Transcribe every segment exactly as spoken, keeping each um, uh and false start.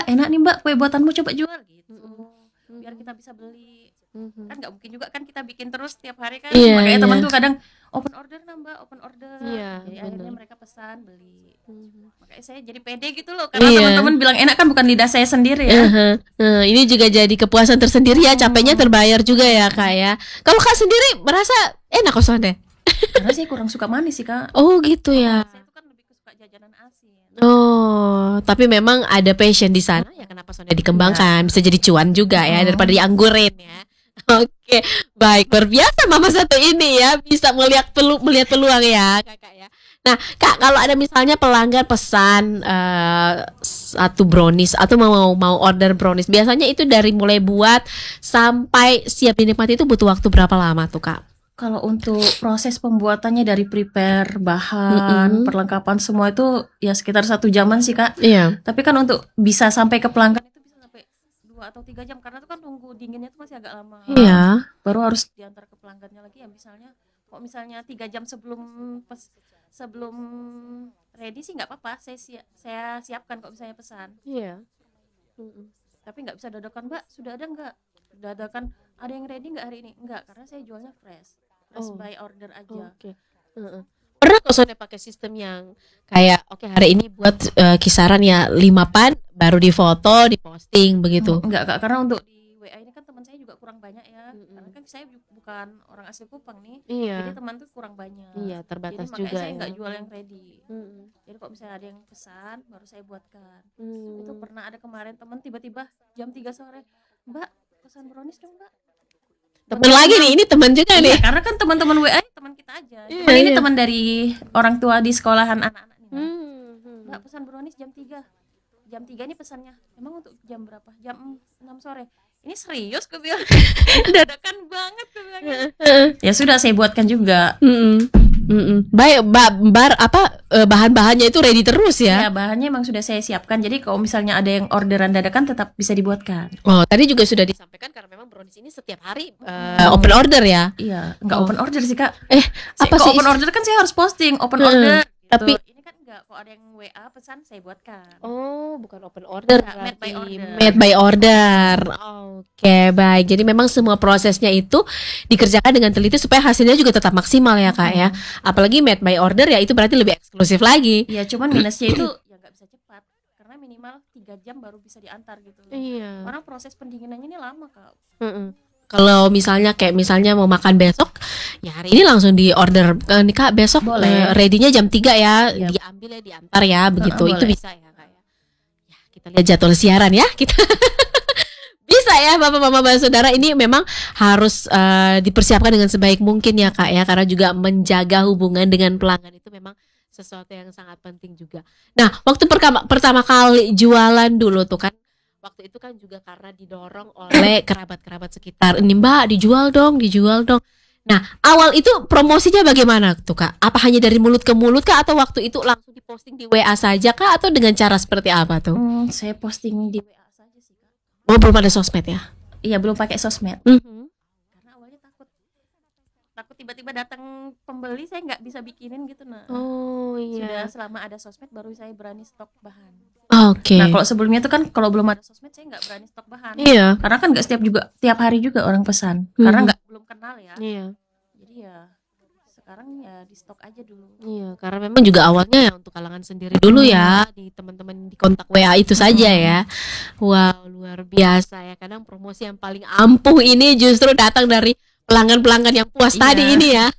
enak nih mbak kue buatanmu, coba jual gitu. Mm-mm. Biar kita bisa beli. Mhm. Kan nggak mungkin juga kan kita bikin terus tiap hari kan. Iya, Makanya teman iya. tuh kadang open order nah mbak, open order. Iya, Jadi akhirnya benar. mereka pesan beli. Mhm. Makanya saya jadi pede gitu loh, karena Iya. teman-teman bilang enak kan, bukan lidah saya sendiri ya. Aha. Nah, ini juga jadi kepuasan tersendiri ya, capeknya terbayar juga ya kak ya. Kalau kak sendiri merasa enak kosongannya? Karena saya kurang suka manis sih kak. Oh gitu ya. Saya tuh kan lebih suka jajanan asin. Oh, tapi memang ada passion di sana ya, kenapa soalnya dikembangkan, bisa jadi cuan juga ya daripada dianggurin ya. Oke, baik, berbiasa mama satu ini ya, bisa melihat pelu melihat peluang ya kakak ya. Nah kak, kalau ada misalnya pelanggan pesan eh, satu brownies atau mau mau order brownies, biasanya itu dari mulai buat sampai siap dinikmati itu butuh waktu berapa lama tuh kak? Kalau untuk proses pembuatannya dari prepare bahan, Mm-mm. perlengkapan semua itu ya sekitar satu jaman sih kak. Iya. Tapi kan untuk bisa sampai ke pelanggan itu bisa sampai dua atau tiga jam, karena itu kan tunggu dinginnya itu masih agak lama. Iya. Baru harus diantar ke pelanggannya lagi ya, misalnya kok misalnya tiga jam sebelum pes, sebelum ready sih nggak apa-apa, saya siap, saya siapkan kok misalnya pesan. Iya. Mm-mm. Tapi nggak bisa dadakan mbak, sudah ada nggak dadakan, ada yang ready nggak hari ini, nggak, karena saya jualnya fresh fresh Oh. by order aja. Oke. Heeh. Pernah kok soalnya pakai sistem yang kayak oke hari ini buat eh, kisaran ya lima pan baru difoto, diposting begitu. Enggak kak, karena untuk di W A ini kan teman saya juga kurang banyak ya. Mm-mm. Karena kan saya bu- bukan orang asli Kupang nih, Iya. jadi teman tuh kurang banyak. Iya, terbatas Jadi makanya juga saya ya. nggak jual yang ready. Mm-mm. Jadi kalau misalnya ada yang pesan baru saya buatkan. Mm. Itu pernah ada kemarin teman tiba-tiba jam tiga sore, mbak pesan brownies dong mbak. Temen lagi nih, ini teman juga Iya, nih. karena kan teman-teman W A ini teman kita aja. Iya, Cuman ini iya. teman dari orang tua di sekolahan anak-anak nih. Mbak. Hmm. Mbak pesan brownies jam tiga. Jam tiga ini pesannya. Emang untuk jam berapa? Jam enam sore. Ini serius gue bilang. Dadakan banget gue bilang. Ya sudah saya buatkan juga. Mm-mm. Mm-mm. Baik, ba- bar apa eh, bahan-bahannya itu ready terus Ya ya. bahannya emang sudah saya siapkan. Jadi kalau misalnya ada yang orderan dadakan tetap bisa dibuatkan. Oh, tadi juga sudah disampaikan karena memang brownies ini setiap hari eh, open order ya. Iya, nggak Oh. open order sih kak. Eh, Saya- apa kalau sih? open order kan saya harus posting open Hmm, order. Gitu. tapi- ini kan enggak, kalau ada yang W A pesan saya buatkan. Oh, bukan open order, Enggak, made by berarti order. made by order. Oke, baik. Jadi memang semua prosesnya itu dikerjakan dengan teliti supaya hasilnya juga tetap maksimal ya, Kak ya. Apalagi made by order ya, itu berarti lebih eksklusif lagi. Iya, cuman minusnya itu ya nggak bisa cepat karena minimal tiga jam baru bisa diantar gitu. Iya. Karena proses pendinginannya ini lama kak. Mm-mm. Kalau misalnya kayak misalnya mau makan besok, ya hari ini langsung di order eh, nih Kak, besok Boleh. eh, ready-nya jam tiga ya, Yap. diambil ya, diantar ya, begitu. Uh-uh, Itu boleh. bisa ya Kak ya. Ya, kita lihat jadwal siaran ya, kita bisa ya Bapak Mama Bapak Saudara, ini memang harus eh, dipersiapkan dengan sebaik mungkin ya Kak ya, karena juga menjaga hubungan dengan pelanggan itu memang sesuatu yang sangat penting juga. Nah, waktu pertama pertama kali jualan dulu tuh kan, waktu itu kan juga karena didorong oleh kerabat-kerabat sekitar. Ini Mbak, dijual dong, dijual dong. Nah, awal itu promosinya bagaimana tuh Kak? Apa hanya dari mulut ke mulut Kak, atau waktu itu langsung diposting di W A saja Kak, atau dengan cara seperti apa tuh? Hmm, saya posting di W A saja sih kak. Oh, belum ada sosmed ya? Iya, belum pakai sosmed. Mhm. Karena awalnya takut takut tiba-tiba datang pembeli saya nggak bisa bikinin gitu nah. Oh Sudah iya. selama ada sosmed baru saya berani stok bahan. Oke. Nah kalau sebelumnya itu kan kalau belum ada sosmed saya nggak berani stok bahan. Iya. Karena kan nggak setiap juga tiap hari juga orang pesan. Mhm. Karena nggak belum kenal ya. Iya. Jadi ya sekarang ya di stok aja dulu. Iya, karena memang juga awalnya ya untuk kalangan sendiri dulu ya, di teman-teman di kontak W A itu saja ya. Wow, luar biasa ya. Kadang promosi yang paling ampuh ini justru datang dari pelanggan-pelanggan yang puas Iya. tadi ini ya.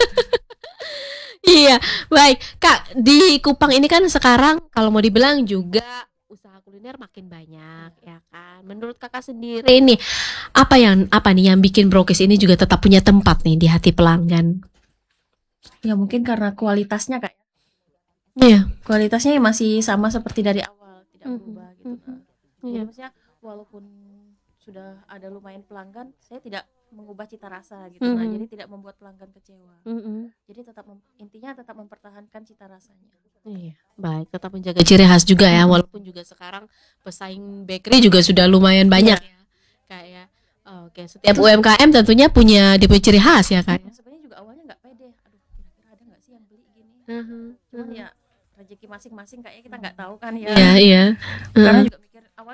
Iya, baik. Kak, di Kupang ini kan sekarang kalau mau dibilang juga usaha kuliner makin banyak ya kan. Menurut Kakak sendiri ini apa yang apa nih yang bikin Brokis ini juga tetap punya tempat nih di hati pelanggan? Ya mungkin karena kualitasnya kak. Iya. Kualitasnya masih sama seperti dari awal, tidak Mhm, berubah gitu. mhm. Nah. Iya. Jadi maksudnya walaupun sudah ada lumayan pelanggan, saya tidak mengubah cita rasa gitu. Nah, Mhm. jadi tidak membuat pelanggan kecewa. Mhm. Jadi tetap mem- intinya tetap mempertahankan cita rasanya. Iya, baik, tetap menjaga ciri khas juga ya, walaupun juga sekarang pesaing bakery juga sudah lumayan banyak ya, kayak oke, setiap U M K M tentunya punya dia punya ciri khas ya kan. Nah, sebenarnya juga awalnya nggak pede. Aduh, kira-kira ada nggak sih yang beli gini? Mhm, Cuman mhm. ya rezeki masing-masing kayaknya kita nggak tahu kan ya. Iya, iya. Karena Mhm. juga